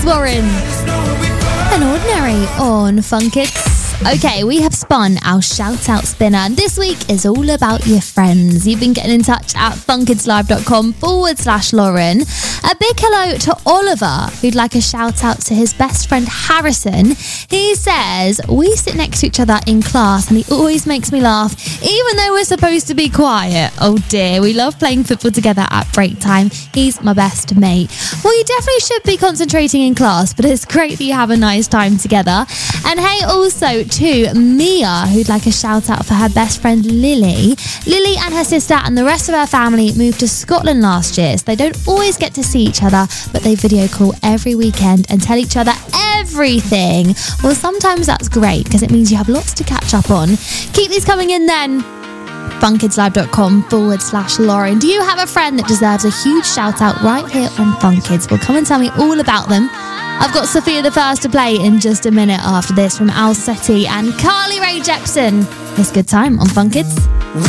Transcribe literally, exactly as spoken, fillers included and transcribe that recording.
Lauren and Ordinary on Fun Kids. Okay, we have spun our shout-out spinner, and this week is all about your friends. You've been getting in touch at funkidslive.com forward slash Lauren. A big hello to Oliver, who'd like a shout-out to his best friend Harrison. He says, we sit next to each other in class, and he always makes me laugh, even though we're supposed to be quiet. Oh dear, we love playing football together at break time. He's my best mate. Well, you definitely should be concentrating in class, but it's great that you have a nice time together. And hey, also to Mia, who'd like a shout out for her best friend Lily. Lily and her sister and the rest of her family moved to Scotland last year, so they don't always get to see each other, but they video call every weekend and tell each other everything. Well, sometimes that's great because it means you have lots to catch up on. Keep these coming in then. funkidslive.com forward slash Lauren. Do you have a friend that deserves a huge shout out right here on Fun Kids? Well, come and tell me all about them. I've got Sophia the First to play in just a minute after this from Al Setti and Carly Rae Jepsen. It's good time on Fun Kids.